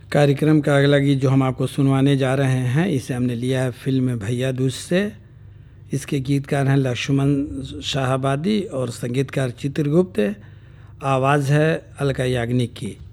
कार्यक्रम का अगला गीत जो हम आपको सुनवाने जा रहे हैं, इसे हमने लिया है फिल्म भैया दूज से। इसके गीतकार हैं लक्ष्मण शाहाबादी और संगीतकार चित्रगुप्त। आवाज़ है अलका याग्निक की।